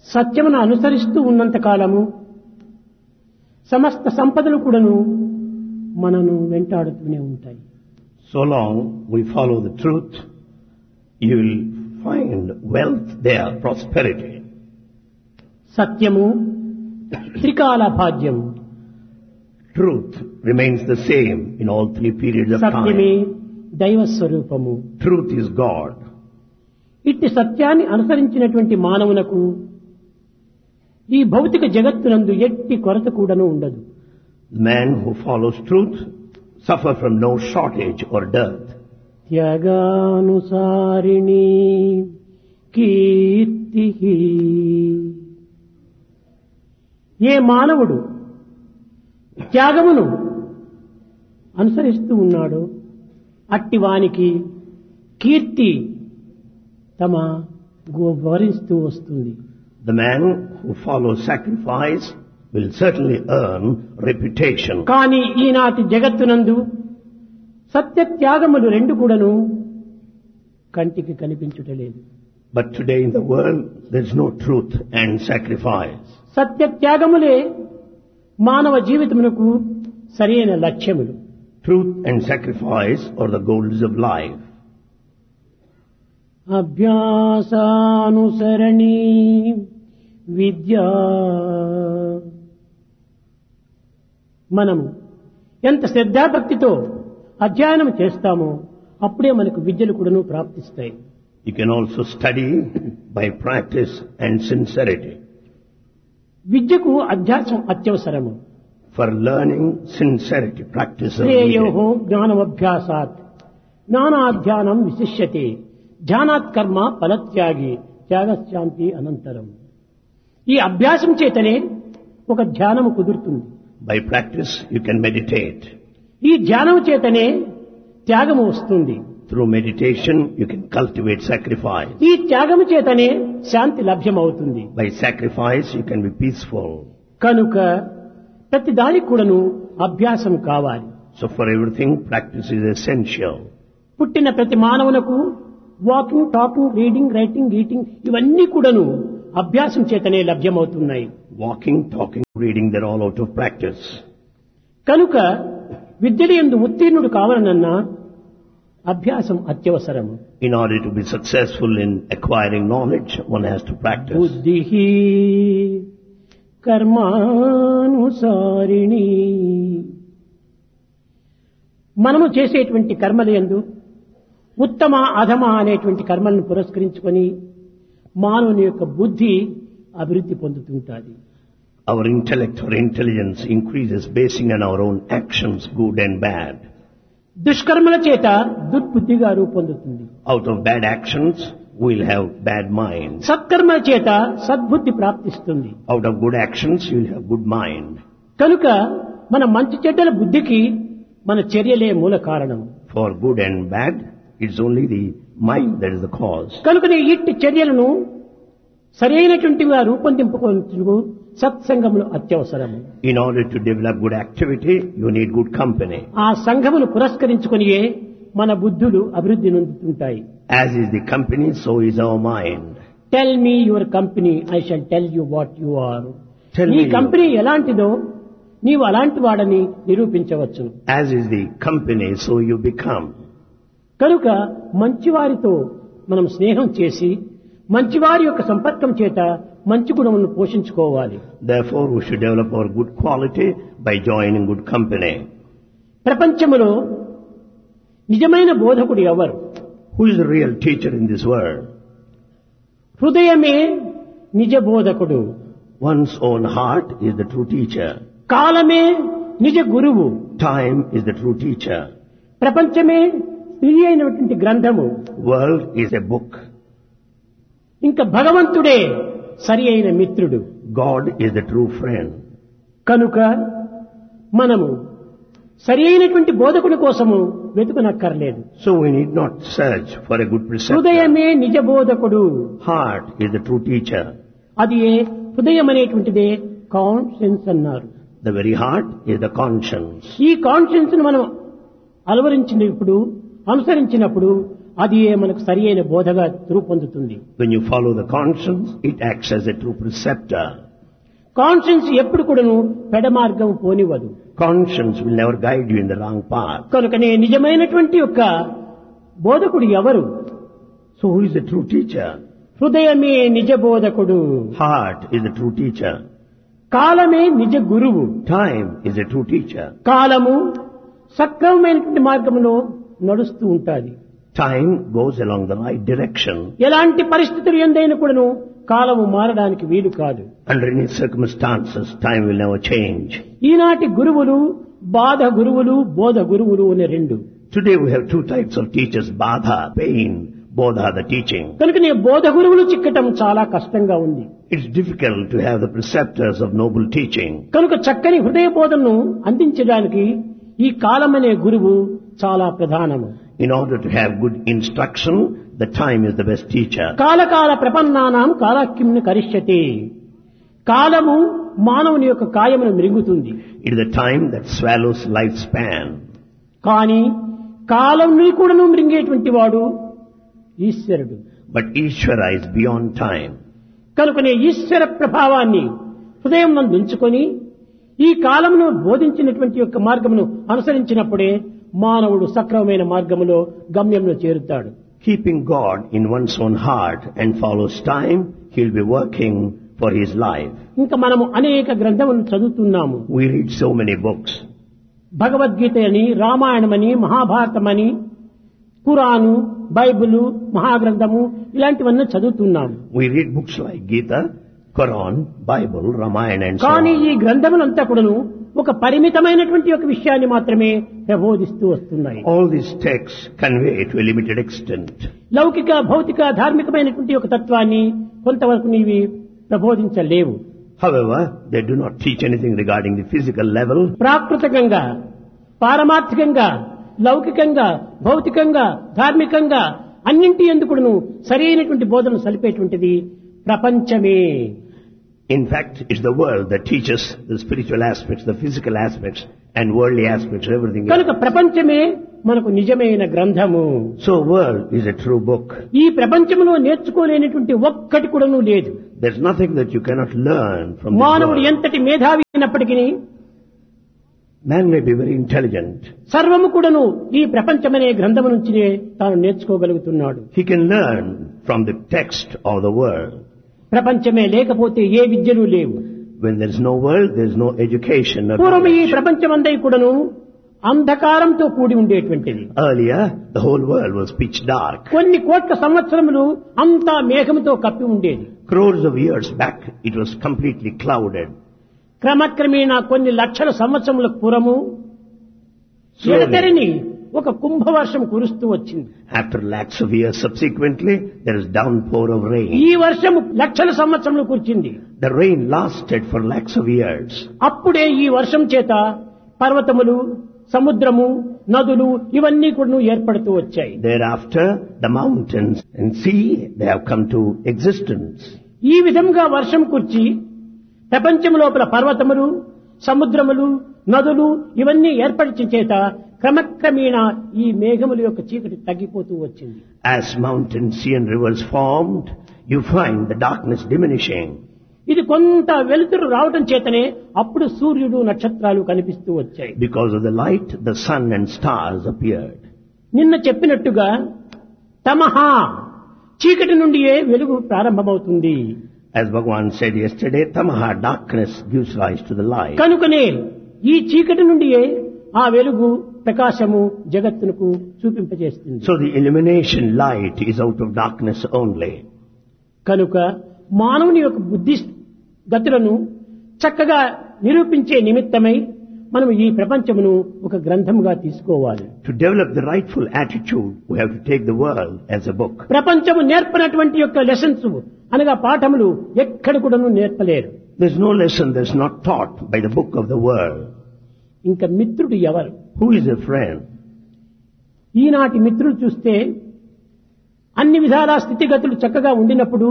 సత్యమును అనుసరిస్తూ ఉన్నంత కాలము సమస్త సంపదలు కూడాను మనను వెంటాడుతూనే ఉంటాయి. So long we follow the truth, you will find wealth there, prosperity. సత్యము త్రికాల భాగ్యము. Truth remains the same in all three periods of సత్యమే time. దైవ స్వరూపము. Truth is God. ఇట్టి సత్యాన్ని అనుసరించినటువంటి మానవునకు ఈ భౌతిక జగత్తునందు ఎట్టి కొరత కూడాను ఉండదు. The man who follows truth suffer from no shortage or dearth. త్యాగానుసారిణి కీర్తి. ఏ మానవుడు త్యాగమును అనుసరిస్తూ ఉన్నాడో అట్టి వానికి కీర్తి తమ వరిస్తూ వస్తుంది. The man who follows sacrifice will certainly earn reputation. కానీ ఈనాటి జగత్తునందు సత్య త్యాగములు రెండు కూడాను కంటికి కనిపించుటలేదు. But today in the world there is no truth and sacrifice. సత్య త్యాగములే మానవ జీవితమునకు సరైన లక్ష్యములు. Truth and sacrifice are the goals of life. అభ్యాసానుసరణి విద్యా. మనము ఎంత శ్రద్ధాభక్తితో అధ్యయనం చేస్తామో అప్పుడే మనకు విద్యలు కూడాను ప్రాప్తిస్తాయి. You can also study by practice and sincerity. విద్యకు అధ్యాసం అత్యవసరము. For learning, sincerity, practice are శ్రేయోహో needed. జ్ఞానమభ్యాసాత్ జ్ఞానాధ్యానం విశిష్యతే ధ్యానాత్ కర్మ ఫలత్యాగి త్యాగశాంతి అనంతరం. ఈ అభ్యాసం చేతనే ఒక ధ్యానము కుదురుతుంది. By practice you can meditate. ఈ ధ్యానం చేతనే త్యాగము వస్తుంది. Through meditation you can cultivate sacrifice. ఈ త్యాగము చేతనే శాంతి లభ్యమవుతుంది. By sacrifice you can be peaceful. కనుక ప్రతి దానికి కూడాను అభ్యాసం కావాలి. So for everything practice is essential. పుట్టిన ప్రతి మానవునకు walking, talking, reading, writing, eating ఇవన్నీ కూడాను అభ్యాసం చేతనే లభ్యమవుతున్నాయి. Walking, talking, reading, they're all out of practice. కనుక విద్యల యందు ఉత్తీర్ణుడు కావాలనన్నా అభ్యాసం అత్యవసరము. In order to be successful in acquiring knowledge, one has to practice. బుద్ధి కర్మానుసారిణి. మనము చేసేటువంటి కర్మల యందు ఉత్తమ అధమ అనేటువంటి కర్మలను పురస్కరించుకొని మానవుని యొక్క బుద్ధి అభివృద్ధి పొందుతుంటాది. Our intellect or intelligence increases basing on our own actions, good and bad. దుష్కర్మల చేత దుర్బుద్ధిగా రూపొందుతుంది. Out of bad actions, we'll have bad minds. సత్కర్మల చేత సద్బుద్ధి ప్రాప్తిస్తుంది. Out of good actions, you'll have good mind. కనుక మన మంచి చెడ్డల బుద్ధికి మన చర్యలే మూల కారణం. For good and bad, it's only the mind that is the cause. కనుకనే ఇట్టి చర్యలను సరైనటువంటిగా రూపొందింపుకొనుటకు సత్సంగములు అత్యవసరము. In order to develop good activity, you need good company. ఆ సంఘమును పురస్కరించుకొనియే మన బుద్ధులు అభివృద్ధి నొందుతుంటాయి. As is the company, so is our mind. Tell me your company, I shall tell you what you are. Tell నీ me company ఎలాంటిదో నీవు అలాంటి వాడని నిరూపించవచ్చు. as is the company, so you become. కనుక మంచివారితో మనం స్నేహం చేసి మంచివారి యొక్క సంపర్కం చేత మంచి గుణములను పోషించుకోవాలి. Therefore, we should develop our good quality by joining good company. ప్రపంచములో నిజమైన బోధకుడు ఎవరు? Who is the real teacher in this world? హృదయమే నిజ బోధకుడు. One's own heart is the true teacher. కాలమే నిజ గురువు. Time is the true teacher. ప్రపంచమే స్త్రీ అయినటువంటి గ్రంథము. World is a book. ఇంకా భగవంతుడే సరి అయిన మిత్రుడు. God is the true friend. కనుక మనము సరి అయినటువంటి బోధకుని కోసము వెతుకునక్కర్లేదు. So we need not search for a good preceptor. హృదయమే నిజ బోధకుడు. Heart is the true teacher. అది హృదయం అనేటువంటిదే కాన్షియన్స్ అన్నారు. The very heart is the conscience. ఈ కాన్షియన్స్ ను మనం అలవరించినప్పుడు అనుసరించినప్పుడు అది మనకు సరి అయిన బోధగా రూపొందుతుంది. When you follow the conscience, it acts as a true preceptor. Conscience ఎప్పుడు కూడాను పెడ మార్గం పోనివ్వదు. Conscience will never guide you in the wrong path. కనుకనే నిజమైనటువంటి యొక్క బోధకుడు ఎవరు? So who is the true teacher? హృదయమే నిజ బోధకుడు. Heart is the true teacher. కాలమే నిజ గురువు. Time is a true teacher. కాలము సక్రమమైనటువంటి మార్గంలో నడుస్తూ ఉంటాది. Time goes along the right direction. ఎలాంటి పరిస్థితులు ఎందైనా కూడాను కాలము మారడానికి వీలు కాదు. Under any circumstances, time will never change. ఈనాటి గురువులు బాధ గురువులు బోధ గురువులు అనే రెండు. Today we have two types of teachers, Badha, pain, Bodha, the teaching. కనుకనే బోధ గురువులు చిక్కటం చాలా కష్టంగా ఉంది. It's difficult to have the preceptors of noble teaching. కనుక చక్కని హృదయ బోధనను అందించడానికి ఈ కాలమనే గురువు చాలా ప్రధానము. In order to have good instruction, the time is the best teacher. కాలకాల ప్రపన్నానాం కాలాక్యమును కరిష్యతే. కాలము మానవుని యొక్క కాయమును మృంగుతుంది. It is the time that swallows lifespan. కానీ కాలంని కూడాను మృంగేటువంటి వాడు ఈశ్వరుడు. But Ishvara is beyond time. కనుకనే ఈశ్వర ప్రభావాన్ని హృదయం నందు ఉంచుకొని ఈ కాలమును బోధించినటువంటి యొక్క మార్గమును అనుసరించినప్పుడే మానవుడు సక్రమమైన మార్గములో గమ్యంలో చేరుతాడు. Keeping God in one's own heart and follows time, he'll be working for his life. ఇంకా మనము అనేక గ్రంథములను చదువుతున్నాము. We read so many books. Bhagavad Gita అని, రామాయణమని, మహాభారతమని, ఖురాను, బైబిలు, మహాగ్రంథము ఇలాంటివన్నీ చదువుతున్నాము. We read books like Gita, Quran, Bible, Ramayana and so కానీ on. ఈ గ్రంథములంతా కూడాను ఒక పరిమితమైనటువంటి ఒక విషయాన్ని మాత్రమే ప్రబోధిస్తూ వస్తున్నాయి. All these texts convey to a limited extent. లౌకిక భౌతిక ధార్మికమైనటువంటి ఒక తత్వాన్ని కొంతవరకు నీవి ప్రబోధించలేవు. However, they do not teach anything regarding the physical level. ప్రాకృతికంగా, పారమార్థికంగా, లౌకికంగా, భౌతికంగా, ధార్మికంగా అన్నింటి ఎందుకును సరైనటువంటి బోధనలు సలిపేటువంటిది ప్రపంచమే. In fact, it's the world that teaches the spiritual aspects, the physical aspects and worldly aspects, everything కనుక else. ప్రపంచమే మనకు నిజమైన గ్రంథము. So world is a true book. ఈ ప్రపంచంలో నేర్చుకోలేనటువంటి ఒక్కటి కూడాను లేదు. There's nothing that you cannot learn from this మానవుడు world. ఎంతటి మేధావి అయినప్పటికీ Man may be very intelligent. సర్వము కూడాను ఈ ప్రపంచమనే గ్రంథము నుంచినే తాను నేర్చుకోగలుగుతున్నాడు. He can learn from the text of the world. ప్రపంచమే లేకపోతే ఏ విద్యలు లేవు. When there's no world, there's no education or పూర్వం ఈ knowledge. ప్రపంచమందై కూడాను అంధకారంతో కూడి ఉండేటువంటిది. Earlier, the whole world was pitch dark. కొన్ని కోట్ల సంవత్సరములు అంతా మేఘముతో కప్పి ఉండేది. Crores of years back, it was completely clouded. క్రమక్రమేణా కొన్ని లక్షల సంవత్సరముల పూర్వము ఎడతెరిని ఒక కుంభవర్షం కురుస్తూ వచ్చింది. After lakhs of years subsequently, there is downpour of rain. ఈ వర్షము లక్షల సంవత్సరములు కురిచింది. The rain lasted for lakhs of years. అప్పుడే ఈ వర్షం చేత పర్వతములు, సముద్రము, నదులు ఇవన్నీ కూడా ఏర్పడుతూ వచ్చాయి. Thereafter, the mountains and sea, they have come to existence. ఈ విధంగా వర్షం కుర్చి ప్రపంచం లోపల పర్వతములు, సముద్రములు, నదులు ఇవన్నీ ఏర్పడిన చేత క్రమక్రమేణా ఈ మేఘముల యొక్క చీకటి తగ్గిపోతూ వచ్చింది. As mountains, sea and rivers formed, you find the darkness diminishing. ఇది కొంత వెలుతురు రావటం చేతనే అప్పుడు సూర్యుడు నక్షత్రాలు కనిపిస్తూ వచ్చాయి. Because of the light, the sun and stars appeared. నిన్న చెప్పినట్టుగా తమహా చీకటి నుండియే వెలుగు ప్రారంభమవుతుంది. As Bhagavan said yesterday, tamaha, darkness, gives rise to the light. కనుకనే ఈ చీకటి నుండియే ఆ వెలుగు ప్రకాశము జగత్తునకు చూపింపజేస్తుంది. So the illumination light is out of darkness only. కనుక మానవుని యొక్క బుద్ధి గతులను చక్కగా నిరూపించే నిమిత్తమై మనం ఈ ప్రపంచమును ఒక గ్రంథముగా తీసుకోవాలి. To develop the rightful attitude, we have to take the world as a book. ప్రపంచము నేర్పనటువంటి యొక్క లెసన్స్ అనగా పాఠములు ఎక్కడ కూడాను నేర్పలేరు. There's no lesson that's not taught by the book of the world. ఇంకా మిత్రుడు ఎవరు? Who is a friend? ఈనాటి మిత్రులు చూస్తే అన్ని విధాల స్థితిగతులు చక్కగా ఉండినప్పుడు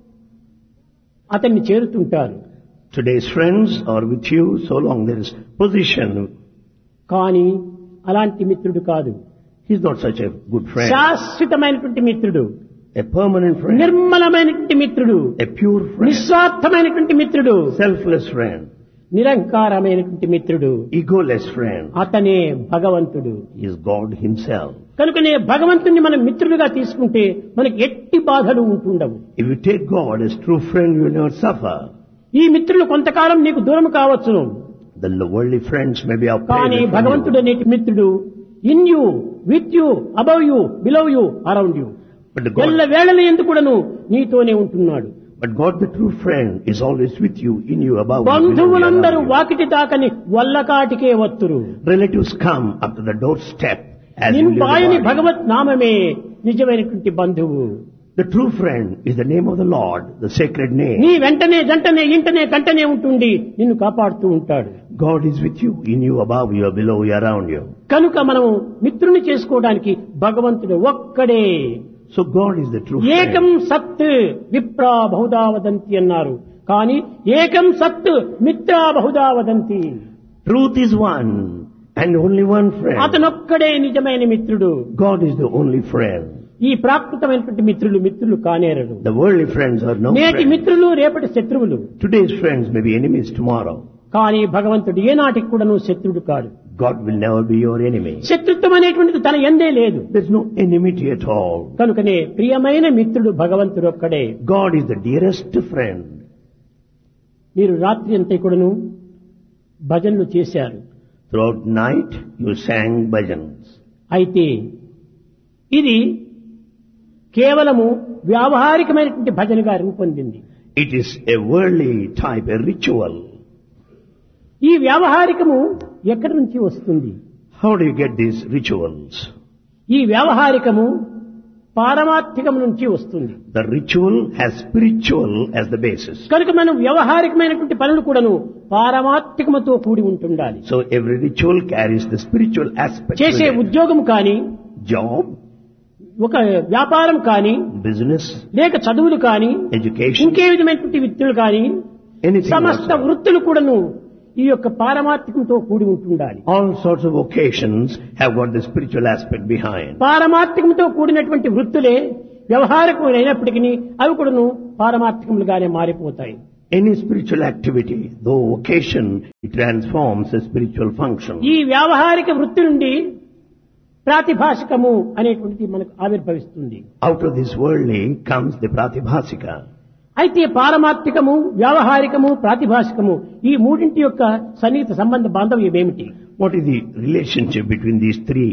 అతన్ని చేరుతుంటారు. Today's friends are with you so long there is position. కానీ అలాంటి మిత్రుడు కాదు. He's not such a good friend. శాశ్వతమైనటువంటి మిత్రుడు, A permanent friend. నిర్మలమైనటువంటి మిత్రుడు, A pure friend. నిస్వార్థమైనటువంటి మిత్రుడు, Selfless friend. నిరంకారమైనటువంటి మిత్రుడు, Egoless friend. అతనే భగవంతుడు. He is God himself. కనుకనే భగవంతుని మనం మిత్రుడిగా తీసుకుంటే మనకి ఎట్టి బాధలు ఉంటుండవు. If you take God as true friend, you will not suffer. ఈ మిత్రులు కొంతకాలం నీకు దూరం కావచ్చును, The worldly friends may be our కానీ present భగవంతుడు from you. అనే మిత్రుడు in you, with you, above you, below you, around you, But ఎల్ల God, వేళల ఎందుకుడను నీతోనే ఉంటున్నాడు. but God, the true friend, is always with you, in you, above you, below you, బంధువులందరూ around you. Vakiti దాకని వల్లకాటికే వత్తురు. Relatives come up to the doorstep as you నిన్ live బాయని the body. భగవత్ నామమే నిజమైనటువంటి బంధువు. The true friend is the name of the Lord, the sacred నీ name. వెంటనే జంటనే ఇంటనే కంటనే ఉంటుండి నిన్ను కాపాడుతూ ఉంటాడు. God is with you, in you, above you, below you, around you. కనుక మనం మిత్రుని చేసుకోవడానికి భగవంతుడు ఒక్కడే. So God is the true ఏకం friend. సత్ విప్రా బహుదా వదంతి అన్నారు, కానీ ఏకం సత్ Mitra Bahuda వదంతి. Truth is one, and only one friend. అతనొక్కడే నిజమైన మిత్రుడు. God is the only friend. ఈ ప్రాకృతమైనటువంటి మిత్రులు కానేరరు. The worldly friends are no నేటి friends. మిత్రులు రేపటి శత్రువులు. Today's friends may be enemies tomorrow. కానీ భగవంతుడు ఏనాటికి కూడాను శత్రుడు కాడు. God will never be your enemy. శత్రుత్వం అనేటువంటిది తన ఎందే లేదు. There's no enmity at all. కనుకనే ప్రియమైన మిత్రుడు భగవంతుడు ఒక్కడే. God is the dearest friend. మీరు రాత్రి అంతా కూడాను భజనలు చేశారు. Throughout night you sang bhajans. అయితే ఇది కేవలము వ్యావహారికమైనటువంటి భజనగా రూపొందింది. It is a worldly type, a ritual. ఈ వ్యావహారికము ఎక్కడి నుంచి వస్తుంది? How do you get these rituals? ఈ వ్యావహారికము పారమార్థికం నుంచి వస్తుంది. The ritual has spiritual as the basis. కనుక మనం వ్యవహారికమైనటువంటి పనులు కూడాను పారమార్థికముతో కూడి ఉంటుండాలి. So every ritual carries the spiritual aspect. చేసే with it. ఉద్యోగం కానీ, Job, ఒక వ్యాపారం కానీ, business, లేక చదువులు కానీ, education, ఇంకే విధమైనటువంటి విద్యలు కానీ, anything సమస్త whatsoever. వృత్తులు కూడాను ఈ యొక్క పారమార్థికంతో కూడి ఉంటుండాలి. All sorts of occasions have got the spiritual aspect behind. పారమార్థికంతో కూడినటువంటి వృత్తులే వ్యవహారికమైనప్పటికీ అవి కూడాను పారమార్థికములుగానే మారిపోతాయి. Any spiritual activity, though occasion, it transforms a spiritual function. ఈ వ్యావహారిక వృత్తి నుండి ప్రాతిభాషికము అనేటువంటిది మనకు ఆవిర్భవిస్తుంది. Out of this worldly comes the pratibhasika. అయితే పారమార్థికము, వ్యావహారికము, ప్రాతిభాషికము ఈ మూడింటి యొక్క సన్నిహిత సంబంధ బాంధవ్యం ఏమిటి? What is the relationship between these three?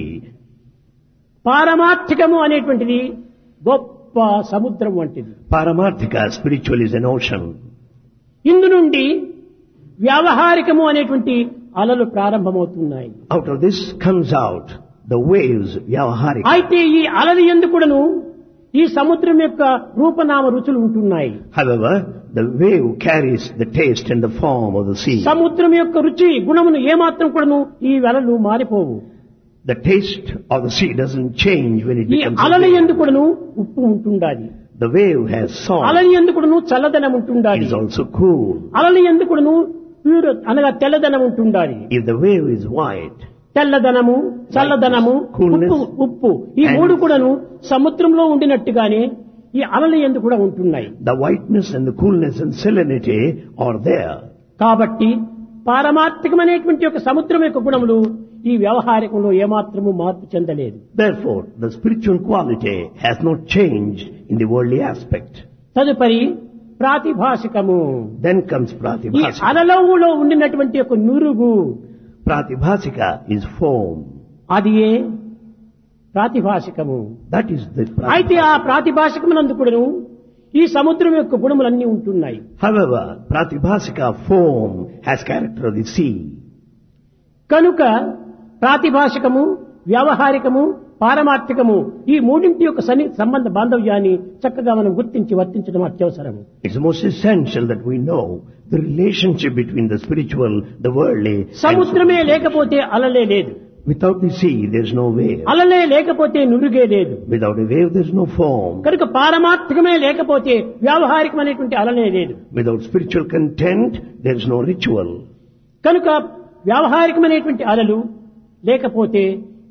పారమార్థికము అనేటువంటిది గొప్ప సముద్రం వంటిది. Paramarthika, spiritual, is an ocean. ఇందు నుండి వ్యావహారికము అనేటువంటి అలలు ప్రారంభమవుతున్నాయి. Out of this comes out the waves, vyavaharika. అయితే ఈ అలలు ఎందుకుడను ఈ సముద్రం యొక్క రూపనామ రుచులు ఉంటున్నాయి. However, the wave carries the taste and the form of the sea. సముద్రం యొక్క రుచి గుణమును ఏమాత్రం కూడాను ఈ అలలు మారిపోవు. The taste of the sea doesn't change when it ఈ becomes a అలల wave. ఎందుకుడను ఉప్పు ఉంటుండాలి. The wave has salt. అలల ఎందుకుడను చల్లదనం It ఉంటుండాలి. is also cool. అలల ఎందుకుడను ప్యూర్ అనగా తెల్లదనం ఉంటుండాలి. If the wave is white, తెల్లదనము, చల్లదనము, Coolness. ఉప్పు ఈ And- మూడు కూడాను సముద్రంలో ఉండినట్టుగానే ఈ అలల ఎందు కూడా ఉంటున్నాయి. the whiteness and the coolness and salinity are there. కాబట్టి పారమార్థికమైనటువంటి ఒక సముద్రం యొక్క గుణములు ఈ వ్యవహారికంలో ఏమాత్రము మార్పు చెందలేదు. Therefore, the spiritual quality has not changed in the worldly aspect. తదుపరి ప్రాతిభాషికము. Then comes ఈ pratibhasika. అలలోవులో ఉండినటువంటి ఒక నురుగు, Pratibhasika is foam. అది ఏ ప్రాతిభాషికము. That is the అయితే pratibhasika. ఆ ప్రాతిభాషికమునందు కూడాను ఈ సముద్రం యొక్క గుణములన్నీ ఉంటున్నాయి. However, pratibhasika foam has character of the sea. కనుక ప్రాతిభాషికము, వ్యవహారికము, పారమార్థికము ఈ మూడింటి యొక్క సంబంధ బాంధవ్యాన్ని చక్కగా మనం గుర్తించి వర్తించడం అత్యవసరము. It's most essential that we know the relationship between the spiritual, the worldly. and సముద్రమే spiritual. లేకపోతే అలలే లేదు. Without the sea, there's no wave. అలలే లేకపోతే నురుగే లేదు. Without a wave, there's no foam. కనుక పారమార్థికమే లేకపోతే వ్యావహారికమైనటువంటి అలలే లేదు. Without spiritual content, there's no ritual. కనుక వ్యావహారికమైనటువంటి అలలు లేకపోతే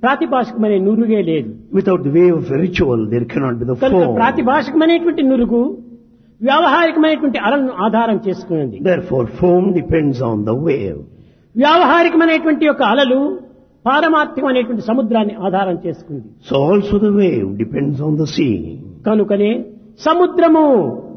ప్రాతిభాషికమనే నురుగే లేదు. Without the way of ritual, there cannot be the కనుక form. ప్రాతిభాషికమైనటువంటి నురుగు వ్యావహారికమైనటువంటి అలను ఆధారం చేసుకున్నది. Therefore, form depends on the wave. వ్యావహారికమైనటువంటి యొక్క అలలు పారమార్థికమైనటువంటి సముద్రాన్ని ఆధారం చేసుకుంది. So also the wave depends on the sea. కనుకనే సముద్రము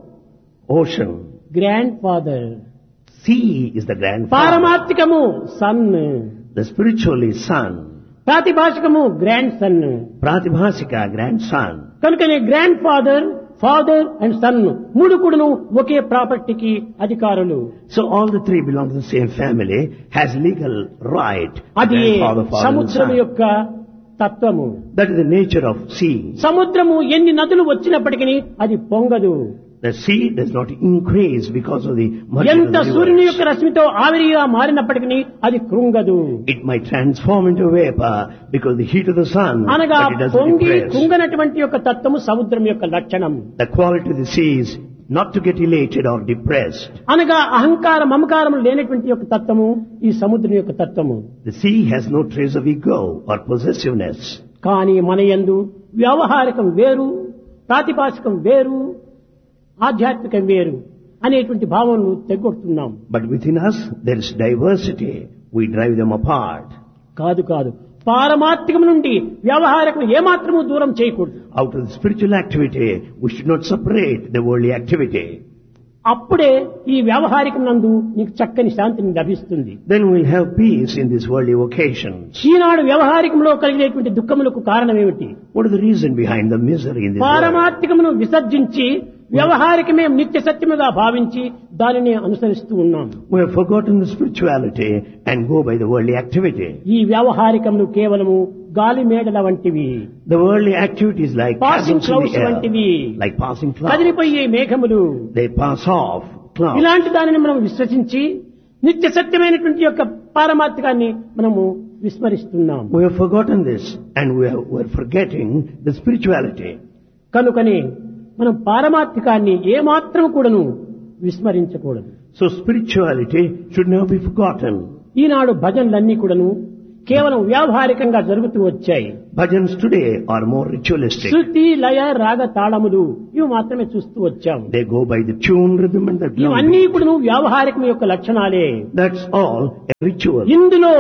Ocean. Grand father, Sea is the grandfather. పారమార్థికము sun, The spiritual is son. ప్రాతిభాషికము grand son. Pratibhasika, grandson. కనుకనే grand father, father and sun మూడు కూడాను ఒకే ప్రాపర్టీకి అధికారులు. So all the three belong to the same family, has legal right. అది Grandfather, father, and సముద్రం son. యొక్క తత్వము. That is the nature of sea. సముద్రము ఎన్ని నదులు వచ్చినప్పటికీ అది పొంగదు. The sea does not increase because of the merger of ఎంత the సూర్యుని rivers. యొక్క రశ్మితో ఆవిరిగా మారినప్పటికీ అది కృంగదు. It might transform into vapor because the heat of the sun, అనగా but it doesn't పొంగి depress. కృంగనటువంటి యొక్క తత్వము సముద్రం యొక్క లక్షణం. The quality of the sea is not to get elated or depressed. అనగా అహంకార మమకారము లేనటువంటి యొక్క తత్వము ఈ సముద్రం యొక్క తత్వము. The sea has no trace of ego or possessiveness. కానీ మన యందు వ్యవహారికం వేరు, ప్రాతిభాషికం వేరు, ఆధ్యాత్మికం వేరు అనేటువంటి భావనను తెగొడుతున్నాం. But within us there is diversity. We drive them apart. కాదు కాదు, పారమార్థికం నుండి వ్యవహారికం ఏమాత్రము దూరం చేయకూడదు. Out of the spiritual activity, we should not separate the worldly activity. అప్పుడే ఈ వ్యవహారికం నందు నీకు చక్కని శాంతిని లభిస్తుంది. Then we'll have peace in these worldly vocations. ఈనాడు వ్యవహారికంలో కలిగినటువంటి దుఃఖములకు కారణం ఏమిటి? What is the reason behind the misery in this world? పారమార్థికమును విసర్జించి వ్యవహారికమే నిత్య సత్యముగా భావించి దానిని అనుసరిస్తూ ఉన్నాం. We have forgotten the spirituality and go by the worldly activity. ఈ వ్యవహారికములు కేవలము గాలి మేడల వంటివి, The worldly activities like passing cabins in clouds the air, వంటివి, like passing clouds. కదిలిపోయే మేఘములు. They pass off clouds. ఇలాంటి దానిని మనం విశ్వసించి నిత్య సత్యమైనటువంటి యొక్క పారమార్థికాన్ని మనము విస్మరిస్తున్నాం. We have forgotten this and we're forgetting the spirituality. కనుకనే మనం పారమార్థికాన్ని ఏమాత్రం కూడాను విస్మరించకూడదు. So spirituality should never be forgotten. ఈనాడు భజనలన్నీ కూడాను కేవలం వ్యావహారికంగా జరుగుతూ వచ్చాయి. Bhajans today are more ritualistic. శృతి, లయ, రాగ, తాళములు ఇవి మాత్రమే చూస్తూ వచ్చాము. They go by the tune, rhythm and the ఇవన్నీ drum. కూడాను వ్యావహారికం యొక్క లక్షణాలే. That's all a ritual. ఇందులో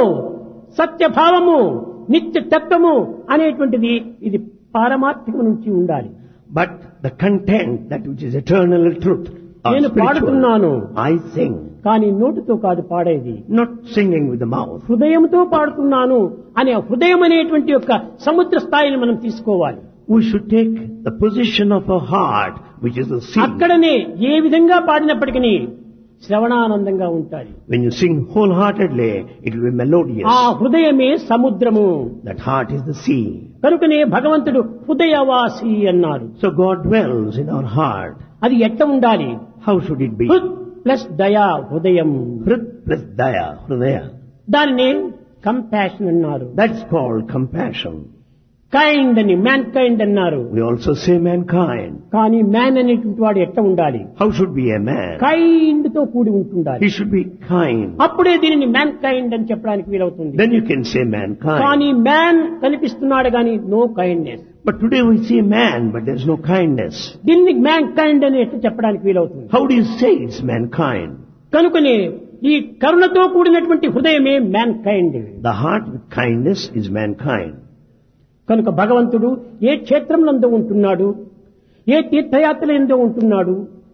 సత్యభావము, నిత్య తత్వము అనేటువంటిది ఇది పారమార్థికం నుంచి ఉండాలి. But the content, that which is eternal truth, or నేను పాడుతున్నాను, spiritual, I sing. కానీ నోటితో కాదు పాడేది, Not singing with the mouth. హృదయంతో పాడుతున్నాను అనే హృదయం అనేటువంటి యొక్క సముద్ర స్థాయిని మనం తీసుకోవాలి. We should take the position of a heart, which is the sea. అక్కడనే ఏ విధంగా పాడినప్పటికీ శ్రవణానందంగా ఉంటాయి. When you sing wholeheartedly, it will be melodious. ఆ హృదయమే సముద్రము. That heart is the sea. కనుకనే భగవంతుడు హృదయవాసి అన్నారు. So God dwells in our heart. అది ఎట్లా ఉండాలి? How should it be? హృద్ plus దయా హృదయం. Hrit plus daya, hridaya. దానినే కంపాషన్ అన్నారు. That's called compassion. కైండ్ అని, మ్యాన్ కైండ్ అన్నారు. We also say mankind. కానీ మ్యాన్ అనేటువంటి వాడు ఎట్లా ఉండాలి? How should be a man? Kind తో కూడి ఉంటుండాలి. He should be kind. అప్పుడే దీనిని మ్యాన్ కైండ్ అని చెప్పడానికి వీలవుతుంది. Then you can say mankind. కానీ మ్యాన్ కనిపిస్తున్నాడు కానీ no kindness. But today we see man, but there's no kindness. దీన్ని మ్యాన్ కైండ్ అని ఎట్లా చెప్పడానికి వీలవుతుంది? How do you say it's mankind? కనుకనే ఈ కరుణతో కూడినటువంటి హృదయమే man kind. The heart with kindness is mankind. కనుక భగవంతుడు ఏ క్షేత్రంలో ఉంటున్నాడు, ఏ తీర్థయాత్రల ఎందో ఉంటున్నాడు,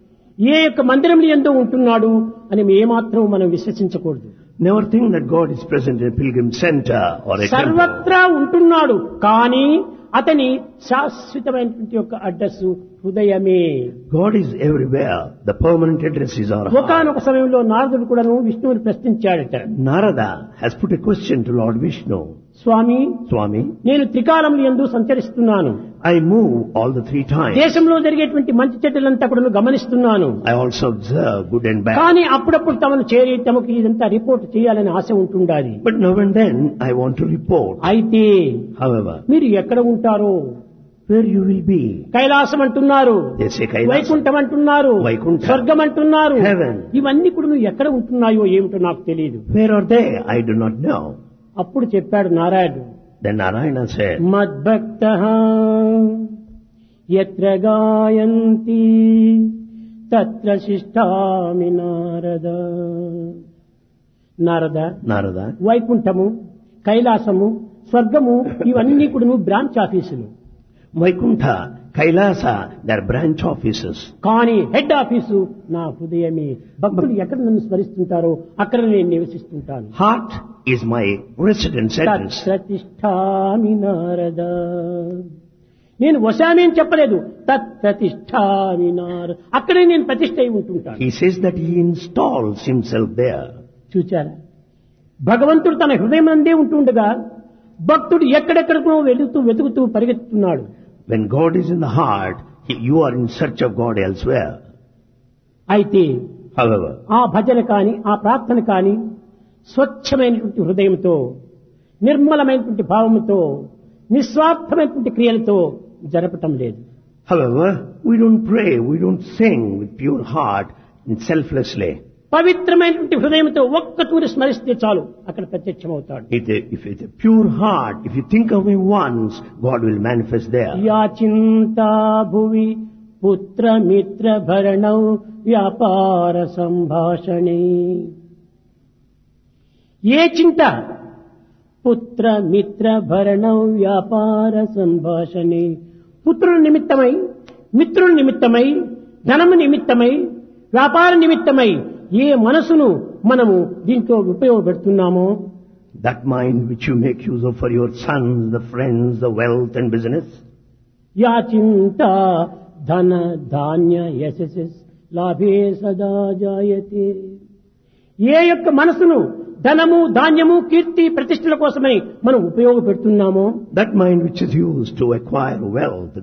ఏ యొక్క మందిరంలో ఎందో ఉంటున్నాడు అని ఏమాత్రం మనం విశ్వసించకూడదు. Never think that God is present in a pilgrim center or a temple. సర్వత్రా ఉంటున్నాడు, కానీ అతని శాశ్వతమైనటువంటి యొక్క అడ్రస్ హృదయమే. God is everywhere. The permanent address is our heart. ఒకానొక సమయంలో నారదుడు కూడాను విష్ణువుని ప్రశ్నించాడట. Narada has put a question to Lord Vishnu. Swamy, Swami, నేను త్రికాలములు యందు సంచరిస్తున్నాను. I move all the three times. దేశంలో జరిగేటువంటి మంచి చెడ్డలంతా కూడా గమనిస్తున్నాను. I also observe good and bad. కానీ అప్పుడప్పుడు తమను చేరి తమకు ఇదంతా రిపోర్ట్ చేయాలని ఆశ ఉంటుండాలి. But now and then I want to report. అయితే However, మీరు ఎక్కడ ఉంటారో? where you will be? Kailasam అంటున్నారు, They say Kailasam. వైకుంఠం అంటున్నారు, వైకుంఠం. స్వర్గం అంటున్నారు. Heaven. ఇవన్నీ కూడా నువ్వు ఎక్కడ ఉంటున్నాయో ఏమిటో నాకు తెలియదు. Where are they? I do not know. అప్పుడు చెప్పాడు నారాయణుడు, Then Narayana said, మద్భక్తః యత్ర గాయంతి తత్ర శిష్టామి నారద. Narada, వైకుంఠము, కైలాసము, స్వర్గము ఇవన్నీ కూడా బ్రాంచ్ ఆఫీసులు. Vaikuntha, Kailasa, they are branch offices. కానీ హెడ్ ఆఫీసు నా హృదయమే. భక్తులు ఎక్కడ నన్ను స్మరిస్తుంటారో అక్కడ నేను నివసిస్తుంటాను. Heart is my residence address. తత్ప్రతిష్ఠామి Narada. నేను వశామి అని చెప్పలేదు, తత్ప్రతిష్ఠామి నారద. అక్కడే నేను ప్రతిష్ఠ అయి ఉంటుంటాను. He says that he installs himself there. చూచారా, భగవంతుడు తన హృదయం అందే ఉంటుండగా భక్తుడు ఎక్కడెక్కడికో వెతుకుతూ పరిగెత్తుతున్నాడు. When God is in the heart, you are in search of God elsewhere. అయితే However, ఆ భజన కాని ఆ ప్రార్థన కాని స్వచ్ఛమైనటువంటి హృదయంతో, నిర్మలమైనటువంటి భావముతో, నిస్వార్థమైనటువంటి క్రియలతో జరపటం లేదు. we don't pray, we don't sing with pure heart and selflessly. పవిత్రమైనటువంటి హృదయంతో ఒక్కతూరి స్మరిస్తే చాలు, అక్కడ ప్రత్యక్షమవుతాడు. If it's a pure heart, if you think of him once, God will manifest there. యాచింతా భువి పుత్ర మిత్ర భరణౌ వ్యాపార సంభాషణే. ఏ చింత? పుత్ర మిత్ర భరణౌ వ్యాపార సంభాషణే. పుత్రుల నిమిత్తమై, మిత్రుల నిమిత్తమై, ధనము నిమిత్తమై, వ్యాపార నిమిత్తమై ఏ మనసును మనము దీంట్లో ఉపయోగపెడుతున్నామో, That mind which you make use of for your sons, the friends, the wealth and business. యాచింత ధన ధాన్య యశస్ లాభే సదా జాయతే. ఏ యొక్క మనసును ధనము, ధాన్యము, కీర్తి, ప్రతిష్టల కోసమై మనం ఉపయోగపెడుతున్నామో, That mind which is used to acquire wealth,